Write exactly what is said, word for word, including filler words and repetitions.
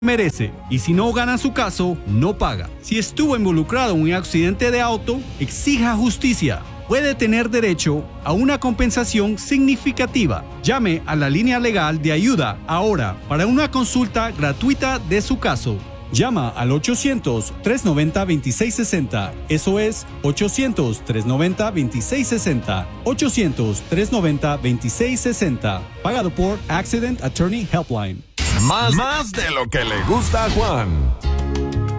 merece, y si no gana su caso, no paga. Si estuvo involucrado en un accidente de auto, exija justicia. Puede tener derecho a una compensación significativa. Llame a la línea legal de ayuda ahora para una consulta gratuita de su caso. Llama al ochocientos, trescientos noventa, veintiséis sesenta. Eso es ochocientos, trescientos noventa, veintiséis sesenta. ochocientos, trescientos noventa, veintiséis sesenta. Pagado por Accident Attorney Helpline. Más, más de lo que le gusta a Juan.